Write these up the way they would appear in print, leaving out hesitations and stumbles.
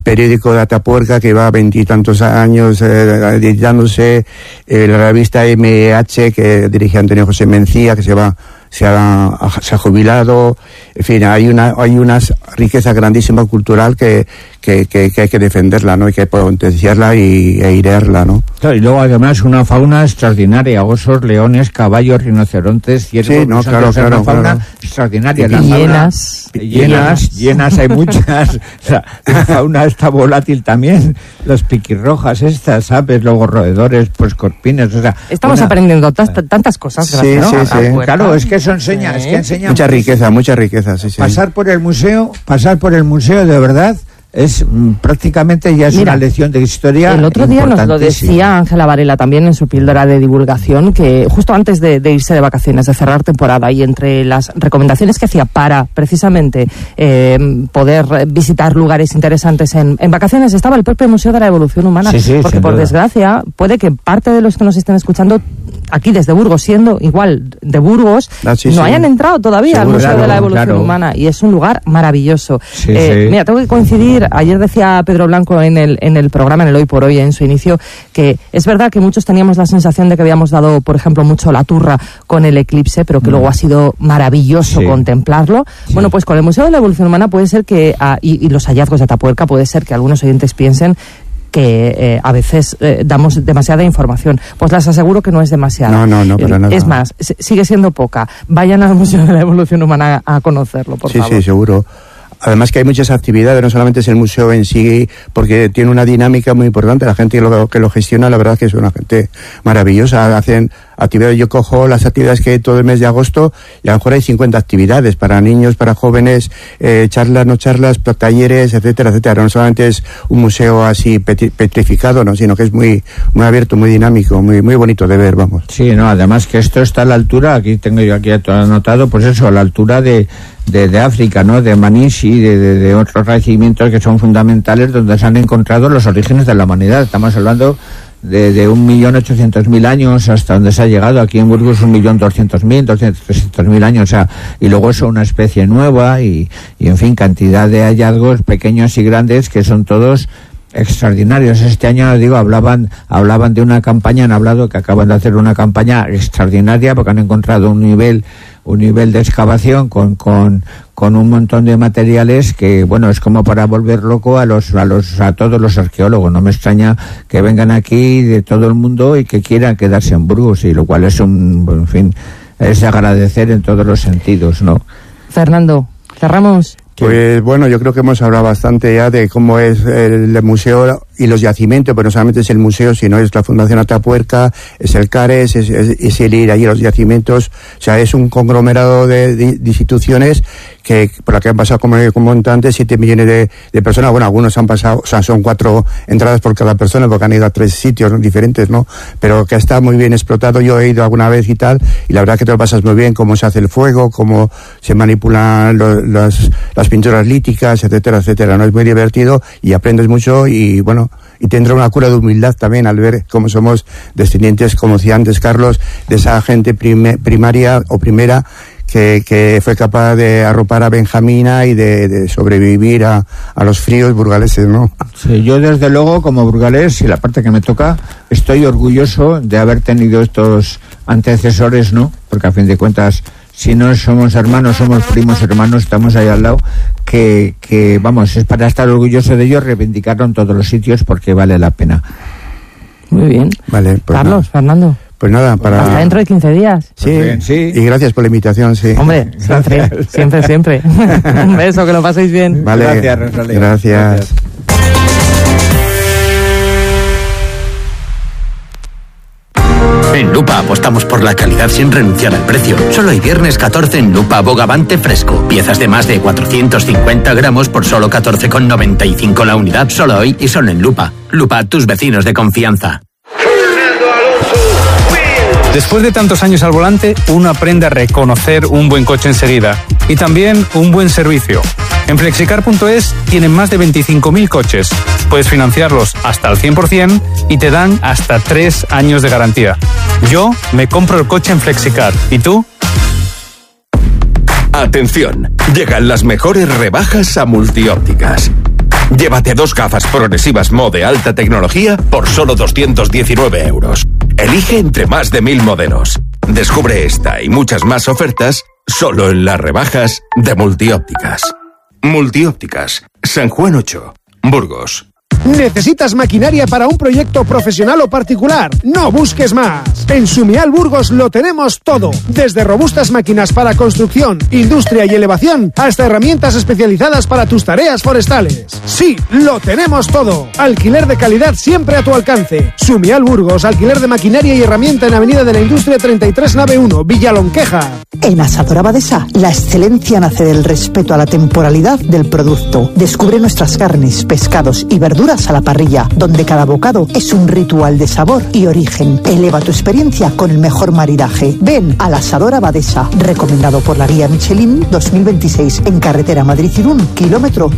periódico de Atapuerca que va 20 y tantos años editándose, la revista MH que dirige Antonio José Mencía, que se ha jubilado. En fin, hay una riqueza grandísima cultural que hay que defenderla, ¿no? Hay que potenciarla y airearla, ¿no? Claro, y luego además una fauna extraordinaria: osos, leones, caballos, rinocerontes, ciervos. Sí, no, claro. Fauna extraordinaria. Hienas hay muchas. O sea, la fauna está volátil también. Los piquirrojas estas, aves, luego roedores, pues corpines, o sea. Estamos aprendiendo tantas cosas. Gracias, sí. Claro, es que eso enseña, mucha riqueza, sí. Pasar por el museo de verdad es prácticamente ya es una lección de historia. El otro día nos lo decía Ángela Varela también en su píldora de divulgación, que justo antes de irse de vacaciones, de cerrar temporada, y entre las recomendaciones que hacía para precisamente poder visitar lugares interesantes en vacaciones, estaba el propio Museo de la Evolución Humana, porque por desgracia puede que parte de los que nos estén escuchando aquí desde Burgos, siendo igual de Burgos, no hayan entrado todavía al Museo de la Evolución Humana, y es un lugar maravilloso. Mira, tengo que coincidir. Ayer decía Pedro Blanco en el programa, en el Hoy por Hoy, en su inicio, que es verdad que muchos teníamos la sensación de que habíamos dado, por ejemplo, mucho la turra con el eclipse, pero que luego ha sido maravilloso contemplarlo. Bueno, pues con el Museo de la Evolución Humana puede ser que, y los hallazgos de Atapuerca, puede ser que algunos oyentes piensen que a veces damos demasiada información. Pues les aseguro que no es demasiada. No, para nada. Es más, sigue siendo poca. Vayan al Museo de la Evolución Humana a conocerlo, por favor. Sí, seguro. Además que hay muchas actividades, no solamente es el museo en sí, porque tiene una dinámica muy importante. La gente que lo gestiona, la verdad que es una gente maravillosa. Hacen actividades, yo cojo las actividades que hay todo el mes de agosto y a lo mejor hay 50 actividades para niños, para jóvenes, charlas, no charlas, talleres, etcétera. No solamente es un museo así petrificado, no, sino que es muy abierto, muy dinámico, muy bonito de ver, vamos. Sí, no, además que esto está a la altura, aquí tengo yo aquí anotado, pues eso, a la altura de África, ¿no? De Manishi, de otros regimientos que son fundamentales, donde se han encontrado los orígenes de la humanidad. Estamos hablando de 1.800.000 años hasta donde se ha llegado. Aquí en Burgos 1.200.000, 300.000 años, o sea, y luego eso una especie nueva y en fin, cantidad de hallazgos pequeños y grandes que son todos extraordinarios. Este año, digo, hablaban de una campaña, han hablado que acaban de hacer una campaña extraordinaria porque han encontrado un nivel de excavación con un montón de materiales que, bueno, es como para volver loco a todos los arqueólogos. No me extraña que vengan aquí de todo el mundo y que quieran quedarse en Burgos, y lo cual es en fin, es de agradecer en todos los sentidos, ¿no? Fernando, cerramos. Pues bueno, yo creo que hemos hablado bastante ya de cómo es el museo y los yacimientos, pero no solamente es el museo, sino es la Fundación Atapuerca, es el CARES, es el ir allí a los yacimientos. O sea, es un conglomerado de instituciones por la que han pasado, como antes, 7 millones de personas. Bueno, algunos han pasado, o sea, son 4 entradas por cada persona, porque han ido a 3 sitios diferentes, ¿no? Pero que está muy bien explotado. Yo he ido alguna vez y tal, y la verdad que te lo pasas muy bien, cómo se hace el fuego, cómo se manipulan las pinturas líticas, etcétera, ¿no? Es muy divertido y aprendes mucho, y bueno, y tendrá una cura de humildad también al ver cómo somos descendientes, como decía antes Carlos, de esa gente primaria o primera que fue capaz de arropar a Benjamina y de sobrevivir a los fríos burgaleses, ¿no? Sí, yo desde luego, como burgalés, y la parte que me toca, estoy orgulloso de haber tenido estos antecesores, ¿no? Porque a fin de cuentas, si no somos hermanos, somos primos hermanos, estamos ahí al lado, que vamos, es para estar orgulloso de ellos, reivindicarlo en todos los sitios, porque vale la pena. Muy bien. Vale, pues Carlos, nada. Fernando. Pues nada, hasta dentro de 15 días. Sí, y gracias por la invitación, sí. Hombre, siempre. Un beso, que lo paséis bien. Vale, gracias, Rosalía. Gracias. En Lupa apostamos por la calidad sin renunciar al precio. Solo hay viernes 14 en Lupa Bogavante fresco. Piezas de más de 450 gramos por solo 14,95 la unidad. Solo hoy y solo en Lupa. Lupa, tus vecinos de confianza. Después de tantos años al volante, uno aprende a reconocer un buen coche enseguida y también un buen servicio. En Flexicar.es tienen más de 25.000 coches. Puedes financiarlos hasta el 100% y te dan hasta 3 años de garantía. Yo me compro el coche en Flexicar. ¿Y tú? Atención, llegan las mejores rebajas a Multiópticas. Llévate 2 gafas progresivas Mo de alta tecnología por solo 219 euros. Elige entre más de 1000 modelos. Descubre esta y muchas más ofertas solo en las rebajas de Multiópticas. Multiópticas, San Juan 8, Burgos. ¿Necesitas maquinaria para un proyecto profesional o particular? No busques más. En Sumial Burgos lo tenemos todo. Desde robustas máquinas para construcción, industria y elevación, hasta herramientas especializadas para tus tareas forestales. Sí, lo tenemos todo. Alquiler de calidad siempre a tu alcance. Sumial Burgos, alquiler de maquinaria y herramienta en Avenida de la Industria 33, nave 1, Villalonqueja. En Asador Abadesa, la excelencia nace del respeto a la temporalidad del producto. Descubre nuestras carnes, pescados y verduras a la parrilla, donde cada bocado es un ritual de sabor y origen. Eleva tu experiencia con el mejor maridaje. Ven al Asador Abadesa, recomendado por la guía Michelin 2026, en carretera Madrid-Irún, kilómetro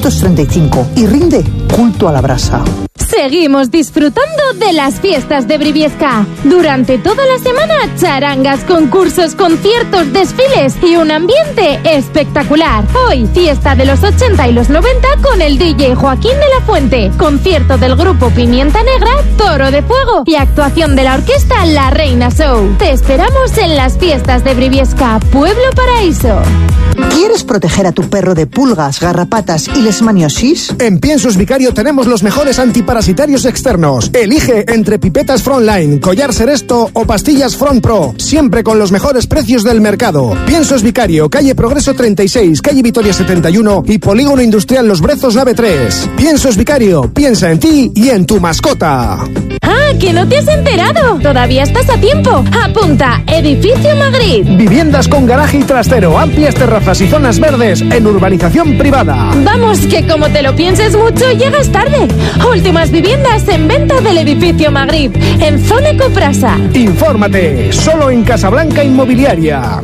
235, y rinde culto a la brasa. Seguimos disfrutando de las fiestas de Briviesca. Durante toda la semana, charangas, concursos, conciertos, desfiles y un ambiente espectacular. Hoy, fiesta de los 80 y los 90 con el DJ Joaquín de la Fuente. Concierto del grupo Pimienta Negra, Toro de Fuego y actuación de la orquesta La Reina Show. Te esperamos en las fiestas de Briviesca, Pueblo Paraíso. ¿Quieres proteger a tu perro de pulgas, garrapatas y leishmaniosis? En Piensos Vicario tenemos los mejores antiparasitarios externos. Elige entre pipetas Frontline, collar Seresto o pastillas Front Pro, siempre con los mejores precios del mercado. Piensos Vicario, calle Progreso 36, calle Vitoria 71 y Polígono Industrial Los Brezos, nave 3. Piensos Vicario, piensa en ti y en tu mascota. ¡Ah, que no te has enterado! Todavía estás a tiempo. Apunta, Edificio Magritte. Viviendas con garaje y trastero, amplias terrazas y zonas verdes en urbanización privada. Vamos, que como te lo pienses mucho, llegas tarde. Últimas viviendas en venta del Edificio Magritte, en Zona Coprasa. Infórmate, solo en Casablanca Inmobiliaria.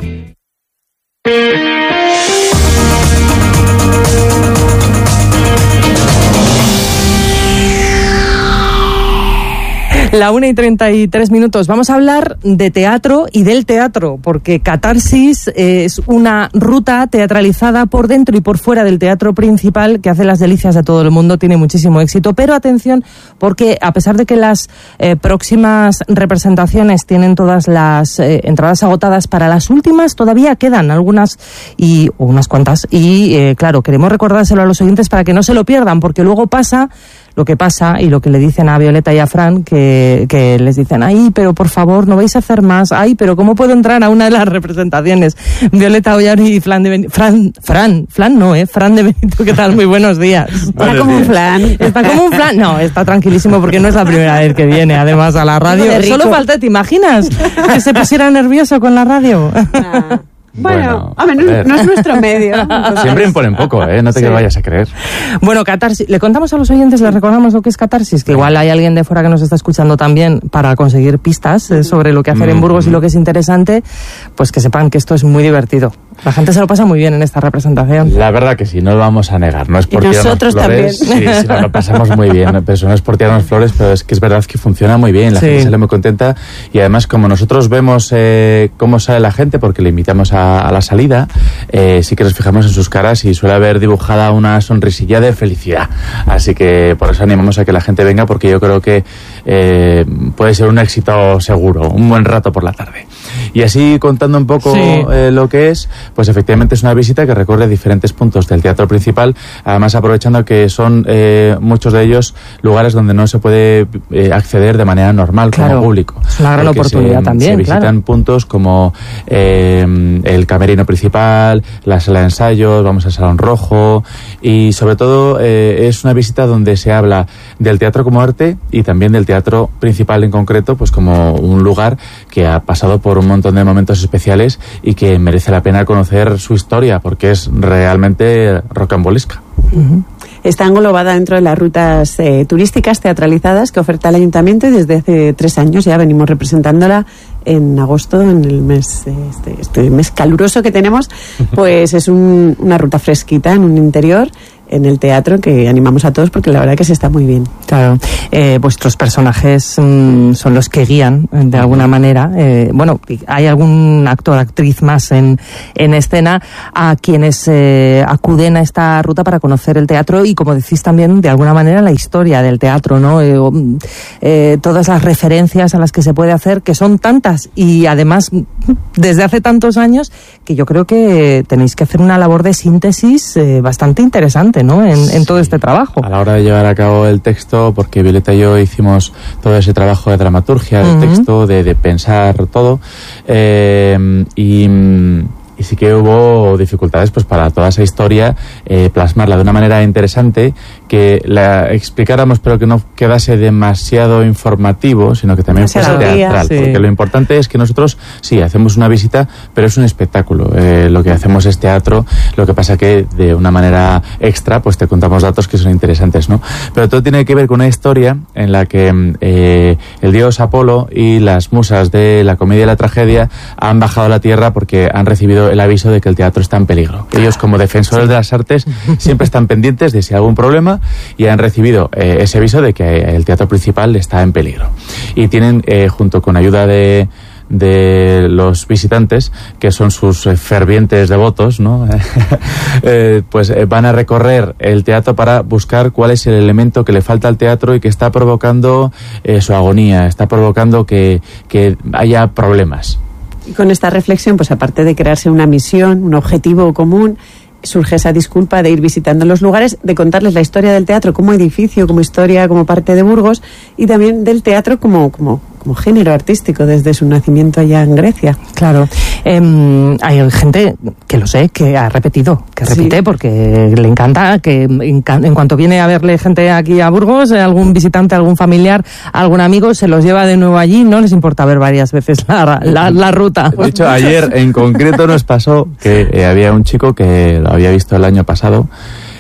La 1:33. Vamos a hablar de teatro y del teatro, porque Catarsis es una ruta teatralizada por dentro y por fuera del teatro principal que hace las delicias de todo el mundo, tiene muchísimo éxito. Pero atención, porque a pesar de que las próximas representaciones tienen todas las entradas agotadas, para las últimas todavía quedan algunas o unas cuantas. Y claro, queremos recordárselo a los oyentes para que no se lo pierdan, porque luego pasa lo que pasa y lo que le dicen a Violeta y a Fran, que les dicen, ay, pero por favor, no vais a hacer más, ay, pero ¿cómo puedo entrar a una de las representaciones? Violeta Ollar y Fran de Benito, Fran de Benito, ¿qué tal? Muy buenos días. Está como un flan. Está como un flan, no, está tranquilísimo porque no es la primera vez que viene, además, a la radio. Solo falta, ¿te imaginas? Que se pusiera nervioso con la radio. Nah. Bueno, a ver, no es nuestro medio. Siempre imponen poco, no te vayas a creer. Bueno, Catarsis, le contamos a los oyentes, les recordamos lo que es Catarsis, que igual hay alguien de fuera que nos está escuchando también para conseguir pistas sobre lo que hacer en Burgos y lo que es interesante, pues que sepan que esto es muy divertido. La gente se lo pasa muy bien en esta representación. La verdad que sí, no lo vamos a negar. No es por tirarnos nosotros flores. También. Sí, nos lo pasamos muy bien, pero no es por tirarnos flores, pero es que es verdad que funciona muy bien, la gente sale muy contenta y además como nosotros vemos cómo sale la gente, porque le invitamos a la salida, sí que nos fijamos en sus caras y suele haber dibujada una sonrisilla de felicidad. Así que por eso animamos a que la gente venga, porque yo creo que puede ser un éxito seguro, un buen rato por la tarde. Y así contando un poco lo que es, pues efectivamente es una visita que recorre diferentes puntos del teatro principal, además aprovechando que son muchos de ellos lugares donde no se puede acceder de manera normal como público. Es una gran oportunidad también. Se visitan puntos como el camerino principal, la sala de ensayos, vamos al Salón Rojo y sobre todo es una visita donde se habla del teatro como arte y también del teatro principal en concreto, pues como un lugar que ha pasado por un montón de momentos especiales y que merece la pena conocer su historia porque es realmente rocambolesca. Uh-huh. Está englobada dentro de las rutas turísticas teatralizadas que oferta el Ayuntamiento y desde hace 3 años ya venimos representándola en agosto, en el mes este mes caluroso que tenemos, pues es una ruta fresquita en un interior en el teatro, que animamos a todos porque la verdad que se está muy bien. Claro, vuestros personajes son los que guían de alguna manera. Bueno, hay algún actor, actriz más en escena a quienes acuden a esta ruta para conocer el teatro y, como decís también, de alguna manera la historia del teatro, ¿no? Todas las referencias a las que se puede hacer, que son tantas y además desde hace tantos años, que yo creo que tenéis que hacer una labor de síntesis bastante interesante, ¿no? En todo este trabajo. A la hora de llevar a cabo el texto, porque Violeta y yo hicimos todo ese trabajo de dramaturgia del texto, de pensar todo, y sí que hubo dificultades pues para toda esa historia, plasmarla de una manera interesante, que la explicáramos pero que no quedase demasiado informativo, sino que también fuese teatral, porque lo importante es que nosotros sí hacemos una visita, pero es un espectáculo, lo que hacemos es teatro, lo que pasa que de una manera extra pues te contamos datos que son interesantes, ¿no? Pero todo tiene que ver con una historia en la que el dios Apolo y las musas de la comedia y la tragedia han bajado a la tierra porque han recibido el aviso de que el teatro está en peligro. Ellos, como defensores de las artes, siempre están pendientes de si hay algún problema, y han recibido ese aviso de que el teatro principal está en peligro. Y tienen, junto con ayuda de los visitantes, que son sus fervientes devotos, ¿no? Pues van a recorrer el teatro para buscar cuál es el elemento que le falta al teatro y que está provocando su agonía, está provocando que haya problemas. Y con esta reflexión, pues aparte de crearse una misión, un objetivo común, surge esa disculpa de ir visitando los lugares, de contarles la historia del teatro como edificio, como historia, como parte de Burgos, y también del teatro como género artístico desde su nacimiento allá en Grecia. Claro. Hay gente, que lo sé, que ha repetido, que repite porque le encanta, que en cuanto viene a verle gente aquí a Burgos, algún visitante, algún familiar, algún amigo, se los lleva de nuevo allí, no les importa ver varias veces la ruta. De hecho, ayer en concreto nos pasó que había un chico que lo había visto el año pasado,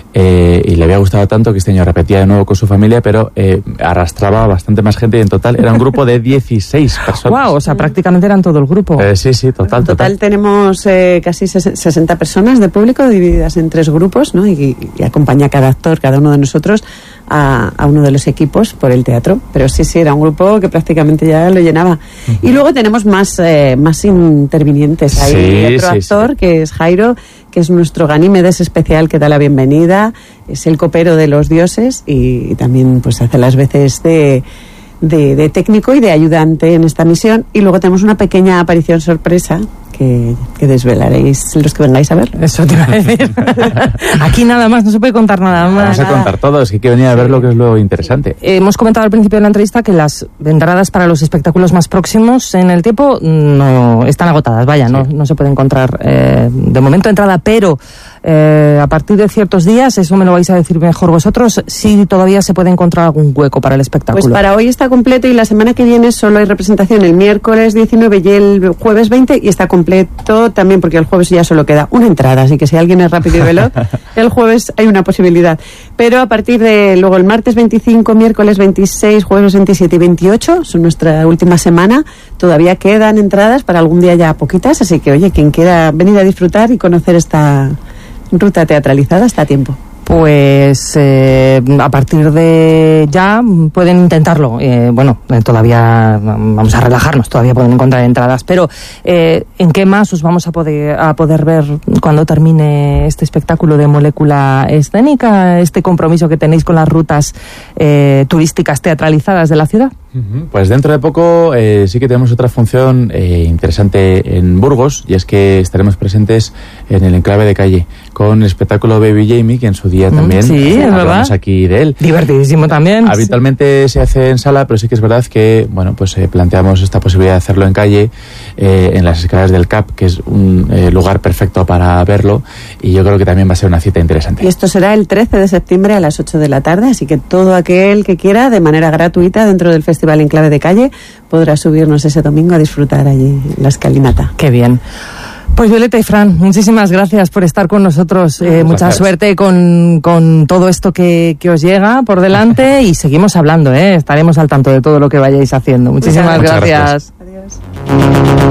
y le había gustado tanto que este año repetía de nuevo con su familia, pero arrastraba bastante más gente, y en total era un grupo de 16 personas. ¡Wow! O sea, prácticamente eran todo el grupo. Sí, total. En total tenemos casi 60 personas de público divididas en 3 grupos, ¿no? Y acompaña cada actor, cada uno de nosotros, a uno de los equipos por el teatro. Pero sí, era un grupo que prácticamente ya lo llenaba. Y luego tenemos más intervinientes. Hay otro actor, que es Jairo, que es nuestro Ganímedes especial, que da la bienvenida, es el copero de los dioses y también pues hace las veces de técnico y de ayudante en esta misión. Y luego tenemos una pequeña aparición sorpresa que desvelaréis los que vengáis a ver. Eso te iba a decir. Aquí nada más, no se puede contar nada más. Vamos a contar todo, es que hay que venir a ver lo que es lo interesante. Hemos comentado al principio de la entrevista que las entradas para los espectáculos más próximos en el tiempo no están agotadas, no se puede encontrar de momento entrada, pero a partir de ciertos días, eso me lo vais a decir mejor vosotros, si todavía se puede encontrar algún hueco para el espectáculo. Pues para hoy está completo, y la semana que viene solo hay representación el miércoles 19 y el jueves 20, y está completo también porque el jueves ya solo queda una entrada, así que si alguien es rápido y veloz, el jueves hay una posibilidad. Pero a partir de luego el martes 25, miércoles 26, jueves 27 y 28, son nuestra última semana, todavía quedan entradas para algún día, ya poquitas, así que oye, quien quiera venir a disfrutar y conocer esta ruta teatralizada está a tiempo. Pues a partir de ya pueden intentarlo. Todavía vamos a relajarnos, todavía pueden encontrar entradas, pero ¿en qué más os vamos a poder ver cuando termine este espectáculo de Molécula Escénica, este compromiso que tenéis con las rutas turísticas teatralizadas de la ciudad? Pues dentro de poco sí que tenemos otra función interesante en Burgos, y es que estaremos presentes en el Enclave de Calle con el espectáculo Baby Jamie, que en su día también hablamos aquí de él. Divertidísimo también. Habitualmente se hace en sala, pero sí que es verdad que planteamos esta posibilidad de hacerlo en calle, en las escaleras del CAP, que es un lugar perfecto para verlo, y yo creo que también va a ser una cita interesante. Y esto será el 13 de septiembre a las 8 de la tarde, así que todo aquel que quiera, de manera gratuita, dentro del Festival Enclave de Calle, podrá subirnos ese domingo a disfrutar allí la escalinata. Qué bien. Pues Violeta y Fran, muchísimas gracias por estar con nosotros. Mucha suerte con todo esto que os llega por delante, y seguimos hablando, estaremos al tanto de todo lo que vayáis haciendo. Muchísimas gracias. Adiós.